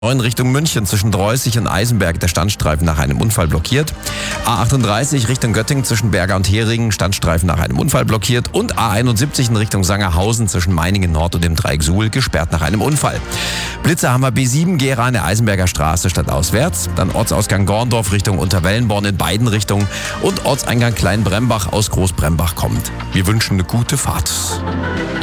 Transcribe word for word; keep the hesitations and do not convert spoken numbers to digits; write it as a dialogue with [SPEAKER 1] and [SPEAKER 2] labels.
[SPEAKER 1] neun Richtung München zwischen Dreußig und Eisenberg der Standstreifen nach einem Unfall blockiert. A achtunddreißig Richtung Göttingen zwischen Berger und Heringen Standstreifen nach einem Unfall blockiert. Und A einundsiebzig in Richtung Sangerhausen zwischen Meiningen Nord und dem Dreieck Suhl gesperrt nach einem Unfall. Blitzer haben wir B sieben Gera an der Eisenberger Straße stadtauswärts. Dann Ortsausgang Gorndorf Richtung Unterwellenborn in beiden Richtungen. Und Ortseingang Kleinbrembach aus Großbrembach kommt. Wir wünschen eine gute Fahrt.